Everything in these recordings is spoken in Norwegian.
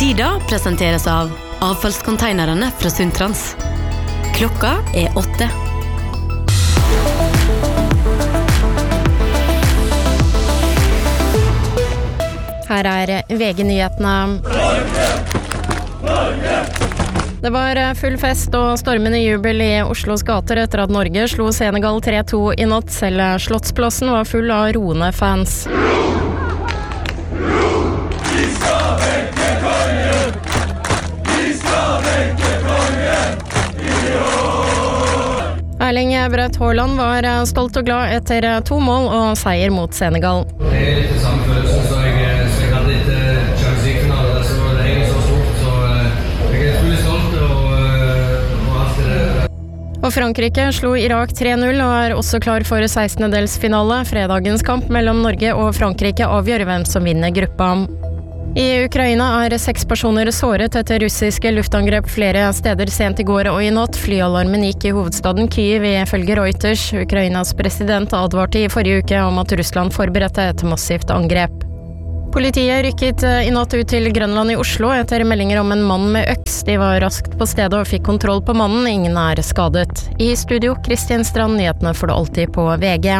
Lyda presenteres av avfallskonteinerne fra Sundtrans. Klokka 8. Her VG-nyhetene. Det var full fest og stormende jubel i Oslos gater etter at Norge slo Senegal 3-2 i natt. Selv Slottsplassen var full av roende fans. Erling Braut Haaland var stolt og glad etter 2 mål og seier mot Senegal. Det litt det samme følelsen, så jeg hadde litt Champions League-finale, så var det egentlig så stort, så jeg utrolig stolt og alt det. Og Frankrike slo Irak 3-0 og også klar for 16-delsfinale. Fredagens kamp mellom Norge og Frankrike avgjør hvem som vinner gruppa. I Ukraina 6 personer såret etter russiske luftangrep flere steder sent i går og i natt. Flyalarmen gikk i hovedstaden Kyiv ifølge Reuters. Ukrainas president advarte i forrige uke om at Russland forberedte et massivt angrep. Politiet rykket i natt ut til Grønland i Oslo etter meldinger om en mann med øks. De var raskt på stedet og fikk kontroll på mannen. Ingen skadet. I studio, Kristian Strand, nyhetene får du alltid på VG.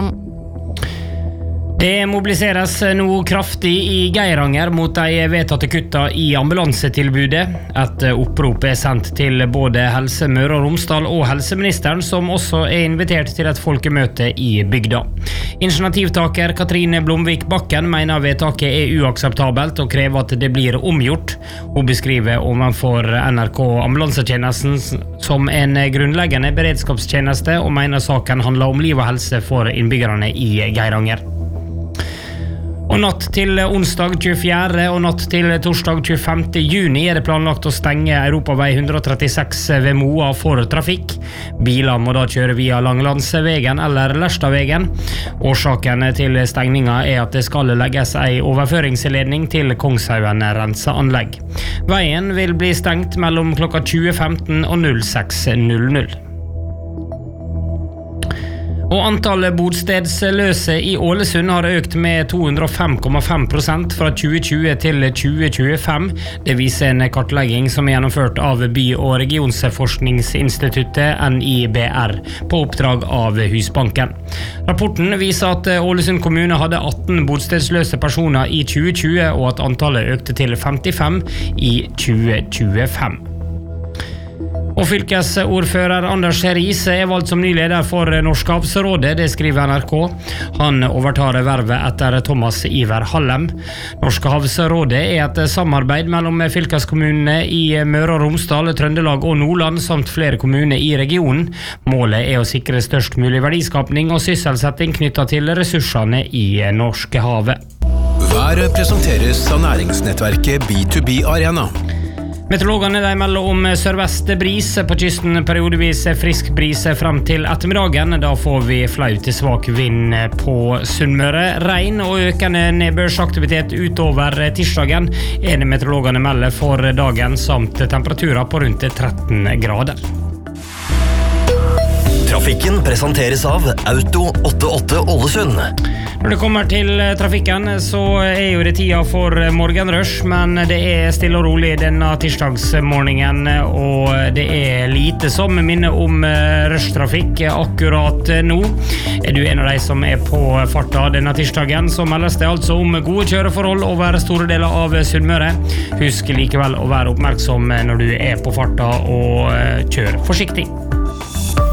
Det mobiliseres nå kraftig i Geiranger mot de vedtatte kutta i ambulansetilbudet. Et opprop sendt til både Helse Møre og Romsdal og helseministeren, som også invitert til et folkemøte i bygda. Initiativtaker Katrine Blomvik Bakken mener vedtaket uakseptabelt og krever at det blir omgjort. Hun beskriver overfor NRK ambulansetjenesten som en grunnleggende beredskapstjeneste og mener saken handler om liv og helse for innbyggerne i Geiranger. Og natt til onsdag 24. og natt til torsdag 25. juni det planlagt å stenge Europavei 136 ved Moa for trafikk. Biler må da kjøre via Langlandsvegen eller Lerstadvegen. Årsaken til stengninga at det skal legges en overføringsledning til Kongshaugen renseanlegg. Veien vil bli stengt mellom klokka 20.15 og 06.00. Og antallet bodstedsløse i Ålesund har økt med 205,5% fra 2020 til 2025. Det viser en kartlegging som gjennomført av By- og regionsforskningsinstituttet NIBR på oppdrag av Husbanken. Rapporten viser at Ålesund kommune hadde 18 bodstedsløse personer i 2020 og at antallet økte til 55 i 2025. Og fylkesordfører Anders Riise valgt som ny leder for Norskhavsrådet, det skriver NRK. Han overtar vervet etter Thomas Iver Hallem. Norskhavsrådet et samarbeid mellom fylkeskommunene i Møre og Romsdal, Trøndelag og Nordland, samt flere kommuner i regionen. Målet å sikre størst mulig verdiskapning og sysselsetting knyttet til ressursene i Norskehavet. Været presenteres av næringsnettverket B2B Arena. Meteorologene melder om sørvest bris, på kysten periodevis frisk bris frem til ettermiddagen. Da får vi flau til svak vind på Sunnmøre. Regn og økende nedbørsaktivitet utover tirsdagen meteorologene melder for dagen, samt temperaturer på rundt 13 grader. Trafikken presenteres av Auto 88 Ålesund. Når det kommer til trafikken, så jo det tida for morgenrush, men det stille og rolig denne tirsdagsmorgenen, og det lite som minner om rushtrafikk akkurat nå. Du en av de som på farta denne tirsdagen, så meldes det altså om gode kjøreforhold over store deler av Sunnmøre. Husk likevel å være oppmerksom når du på farta og kjør forsiktig.